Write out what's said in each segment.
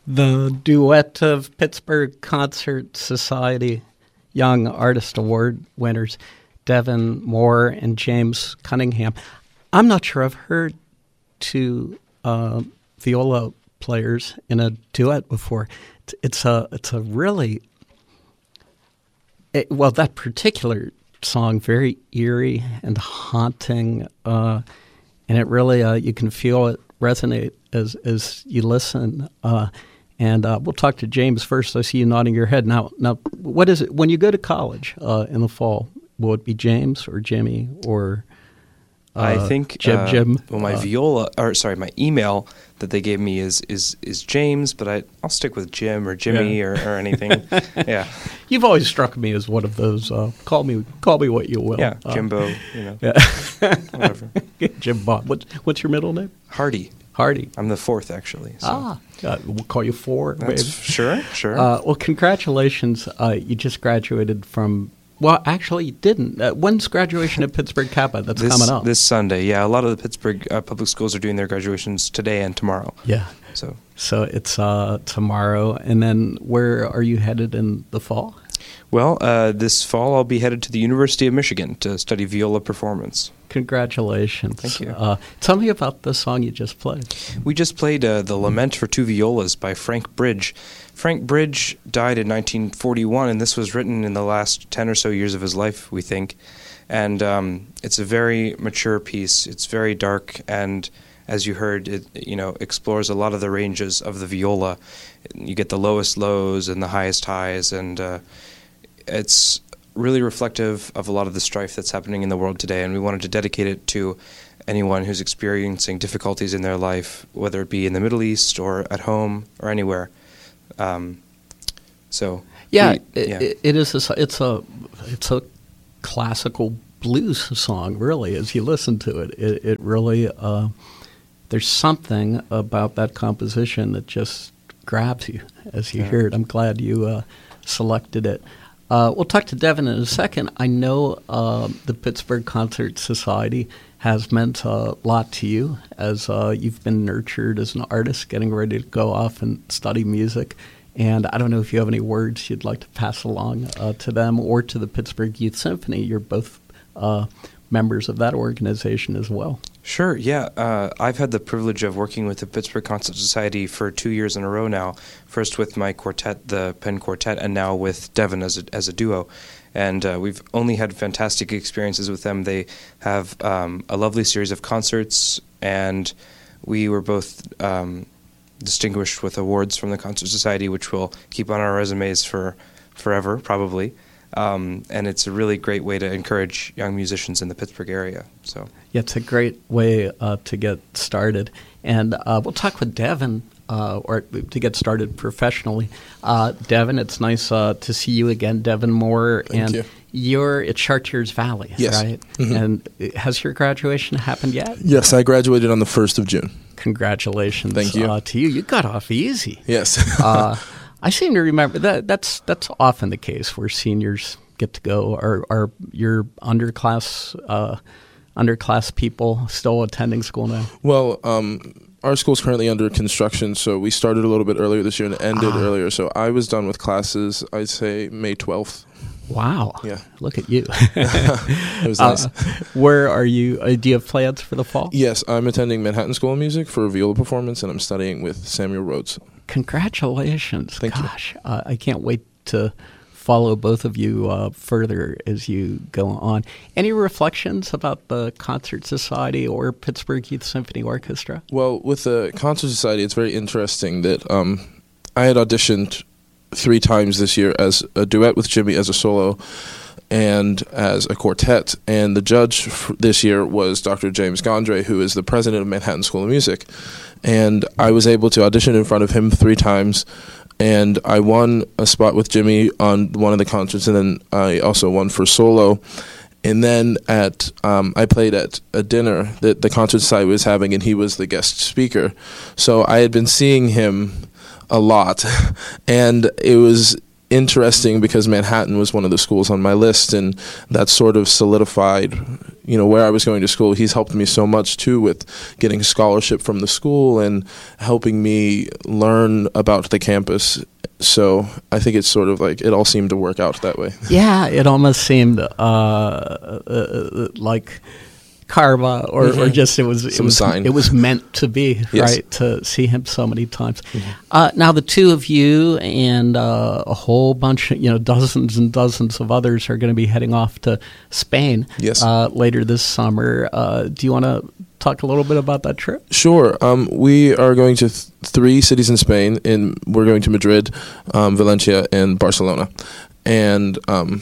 The duet of Pittsburgh Concert Society Young Artist Award winners, Devin Moore and James Cunningham. I'm not sure I've heard two viola players in a duet before. It's a really that particular song, very eerie and haunting, and it really you can feel it resonate as you listen. And we'll talk to James first. I see you nodding your head. Now, what is it when you go to college in the fall? Will it be James or Jimmy or? I think Jim. Well, my email that they gave me is James, but I'll stick with Jim or Jimmy or anything. Yeah, you've always struck me as one of those. Call me what you will. Yeah, Jimbo. Yeah. Whatever. Jim Bob. What's your middle name? Hardy. I'm the fourth, actually. So. We'll call you Four. Sure. Well, congratulations. You just graduated from. Well, actually, you didn't. When's graduation at Pittsburgh Kappa? That's coming up. This Sunday, yeah. A lot of the Pittsburgh public schools are doing their graduations today and tomorrow. Yeah. So it's tomorrow. And then where are you headed in the fall? Well, this fall I'll be headed to the University of Michigan to study viola performance. Congratulations. Thank you. Tell me about the song you just played. We just played The Lament for Two Violas by Frank Bridge. Frank Bridge died in 1941, and this was written in the last 10 or so years of his life, we think. And it's a very mature piece. It's very dark, and as you heard, it explores a lot of the ranges of the viola. You get the lowest lows and the highest highs, and it's really reflective of a lot of the strife that's happening in the world today, and we wanted to dedicate it to anyone who's experiencing difficulties in their life, whether it be in the Middle East or at home or anywhere. It is. It's a classical blues song, really. As you listen to it, it really there's something about that composition that just grabs you as you hear it. I'm glad you selected it. We'll talk to Devin in a second. I know the Pittsburgh Concert Society has meant a lot to you as you've been nurtured as an artist, getting ready to go off and study music. And I don't know if you have any words you'd like to pass along to them or to the Pittsburgh Youth Symphony. You're both members of that organization as well. Sure, yeah. I've had the privilege of working with the Pittsburgh Concert Society for 2 years in a row now, first with my quartet, the Penn Quartet, and now with Devin as a duo. And we've only had fantastic experiences with them. They have a lovely series of concerts, and we were both distinguished with awards from the Concert Society, which we'll keep on our resumes for forever, probably. And it's a really great way to encourage young musicians in the Pittsburgh area. So yeah, it's a great way to get started. And we'll talk with Devin, or to get started professionally. Devin, it's nice to see you again, Devin Moore. Thank you. You're at Chartiers Valley, yes. Right? Mm-hmm. And has your graduation happened yet? Yes, I graduated on the 1st of June. Congratulations. Thank you. To you. You got off easy. Yes. I seem to remember that's often the case where seniors get to go. Are your underclass people still attending school now? Well, our school's currently under construction, so we started a little bit earlier this year and ended earlier. So I was done with classes, I'd say May 12th. Wow. Yeah. Look at you. It was nice. Where are you? Do you have plans for the fall? Yes, I'm attending Manhattan School of Music for a viola performance, and I'm studying with Samuel Rhodes. Congratulations. Thank you. I can't wait to follow both of you further as you go on. Any reflections about the Concert Society or Pittsburgh Youth Symphony Orchestra? Well, with the Concert Society, it's very interesting that I had auditioned 3 times this year as a duet with Jimmy as a solo and as a quartet, and the judge this year was Dr. James Gondry, who is the president of Manhattan School of Music, and I was able to audition in front of him 3 times, and I won a spot with Jimmy on one of the concerts, and then I also won for solo. And then I played at a dinner that the Concert Society was having, and he was the guest speaker. So I had been seeing him a lot, and it was interesting because Manhattan was one of the schools on my list, and that sort of solidified, where I was going to school. He's helped me so much too with getting a scholarship from the school and helping me learn about the campus. So I think it's sort of like it all seemed to work out that way. Yeah, it almost seemed like karma, or just it was sign. It was meant to be, yes. right? To see him so many times. Mm-hmm. Now the two of you and a whole bunch, dozens and dozens of others are going to be heading off to Spain. Yes. Later this summer. Do you want to talk a little bit about that trip? Sure. We are going to 3 cities in Spain. We're going to Madrid, Valencia, and Barcelona, and.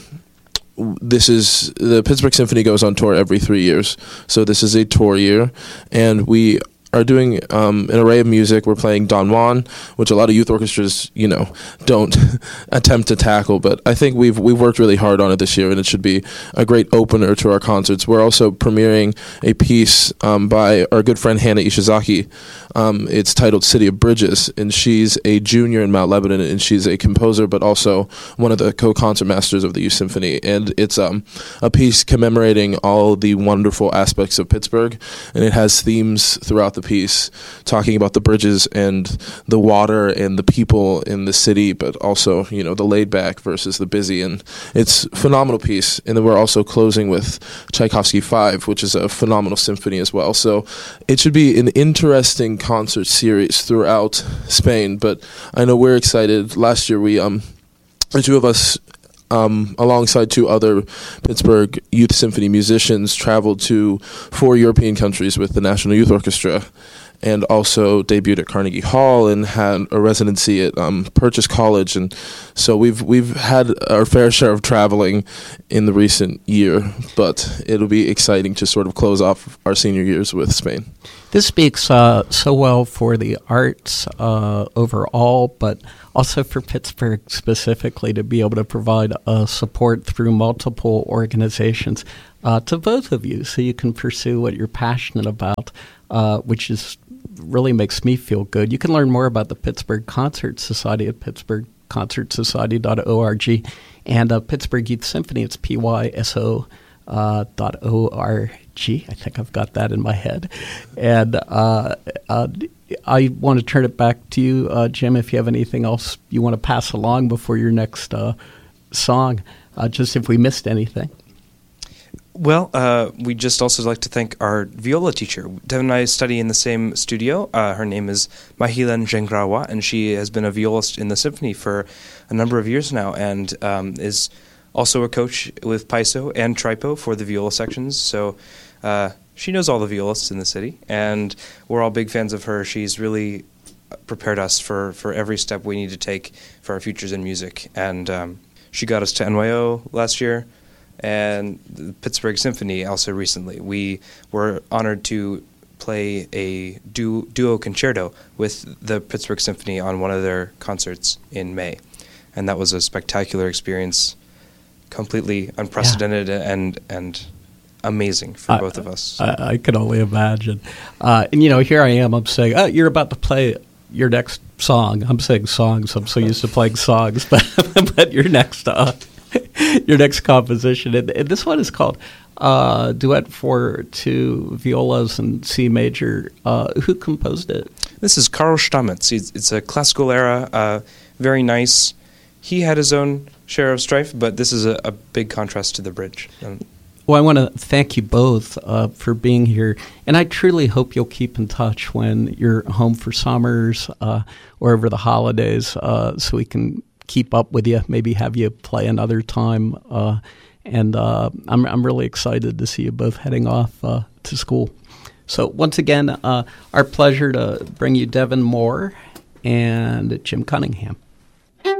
This is the Pittsburgh Symphony goes on tour every 3 years, so this is a tour year, and we are doing an array of music. We're playing Don Juan, which a lot of youth orchestras, don't attempt to tackle, but I think we've worked really hard on it this year, and it should be a great opener to our concerts. We're also premiering a piece by our good friend Hannah Ishizaki. It's titled City of Bridges, and she's a junior in Mount Lebanon, and she's a composer, but also one of the co-concert masters of the Youth Symphony. And it's a piece commemorating all the wonderful aspects of Pittsburgh, and it has themes throughout the piece talking about the bridges and the water and the people in the city, but also, the laid back versus the busy. And it's a phenomenal piece. And then we're also closing with Tchaikovsky 5, which is a phenomenal symphony as well. So it should be an interesting concert series throughout Spain, but I know we're excited. Last year we the two of us alongside 2 other Pittsburgh Youth Symphony musicians traveled to 4 European countries with the National Youth Orchestra, and also debuted at Carnegie Hall and had a residency at Purchase College. And so we've had our fair share of traveling in the recent year, but it'll be exciting to sort of close off our senior years with Spain. This speaks so well for the arts overall, but also for Pittsburgh specifically, to be able to provide support through multiple organizations to both of you, so you can pursue what you're passionate about, which is really makes me feel good. You can learn more about the Pittsburgh Concert Society at pittsburghconcertsociety.org, and Pittsburgh Youth Symphony, it's pyso.org. I think I've got that in my head. And I want to turn it back to you, Jim, if you have anything else you want to pass along before your next song, just if we missed anything. Well, we just also like to thank our viola teacher. Devin and I study in the same studio. Her name is Mahilan Jengrawa, and she has been a violist in the symphony for a number of years now, and is also a coach with PYSO and TRIPO for the viola sections. So she knows all the violists in the city, and we're all big fans of her. She's really prepared us for every step we need to take for our futures in music. And she got us to NYO last year, and the Pittsburgh Symphony also recently. We were honored to play a duo concerto with the Pittsburgh Symphony on one of their concerts in May. And that was a spectacular experience, completely unprecedented and amazing for both of us. I can only imagine. And, here I am. I'm saying, you're about to play your next song. I'm saying songs. I'm so used to playing songs. But your next composition. And this one is called Duet for 2 Violas in C major. Who composed it? This is Karl Stamitz. It's a classical era, very nice. He had his own share of strife, but this is a big contrast to the bridge. Well, I want to thank you both for being here, and I truly hope you'll keep in touch when you're home for summers or over the holidays, so we can keep up with you, maybe have you play another time. And I'm really excited to see you both heading off to school. So once again, our pleasure to bring you Devin Moore and Jim Cunningham.